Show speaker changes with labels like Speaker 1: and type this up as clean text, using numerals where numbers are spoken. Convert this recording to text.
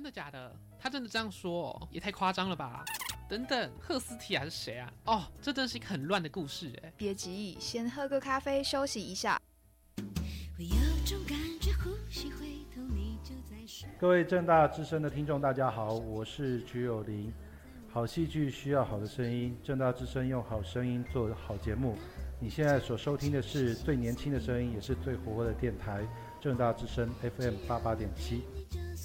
Speaker 1: 的假的？他真的这样说哦？也太夸张了吧！等等，赫斯提亚是谁啊？哦，这真是一个很乱的故事哎。
Speaker 2: 别急，先喝个咖啡休息一下。
Speaker 3: 我有种感觉，呼吸回头你就在身。
Speaker 4: 各位政大之声的听众大家好，我是曲友林。好戏剧需要好的声音，政大之声用好声音做好节目。你现在所收听的是最年轻的声音，也是最活泼的电台，政大之声 FM 88.7。